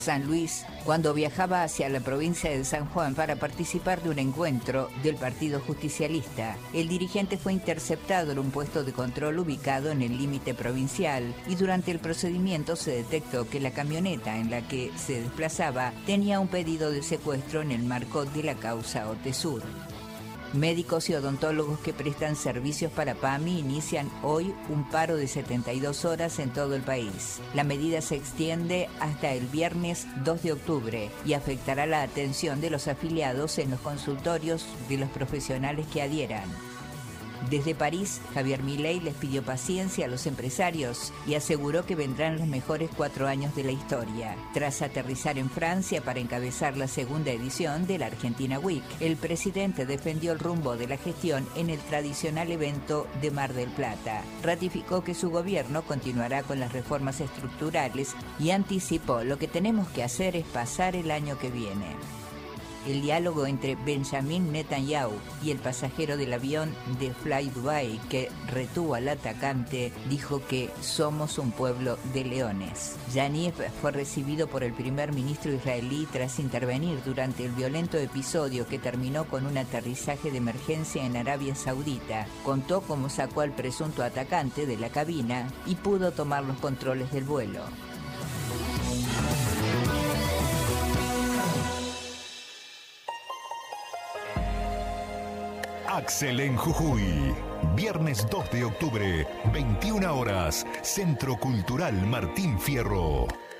San Luis, cuando viajaba hacia la provincia de San Juan para participar de un encuentro del Partido Justicialista. El dirigente fue interceptado en un puesto de control ubicado en el límite provincial y durante el procedimiento se detectó que la camioneta en la que se desplazaba tenía un pedido de secuestro en el marco de la causa Otesur. Médicos y odontólogos que prestan servicios para PAMI inician hoy un paro de 72 horas en todo el país. La medida se extiende hasta el viernes 2 de octubre y afectará la atención de los afiliados en los consultorios de los profesionales que adhieran. Desde París, Javier Milei les pidió paciencia a los empresarios y aseguró que vendrán los mejores 4 años de la historia. Tras aterrizar en Francia para encabezar la segunda edición de la Argentina Week, el presidente defendió el rumbo de la gestión en el tradicional evento de Mar del Plata. Ratificó que su gobierno continuará con las reformas estructurales y anticipó: lo que tenemos que hacer es pasar el año que viene. El diálogo entre Benjamin Netanyahu y el pasajero del avión de Fly Dubai que retuvo al atacante dijo que somos un pueblo de leones. Yaniv fue recibido por el primer ministro israelí tras intervenir durante el violento episodio que terminó con un aterrizaje de emergencia en Arabia Saudita. Contó cómo sacó al presunto atacante de la cabina y pudo tomar los controles del vuelo. Axel en Jujuy. Viernes 2 de octubre, 21 horas, Centro Cultural Martín Fierro.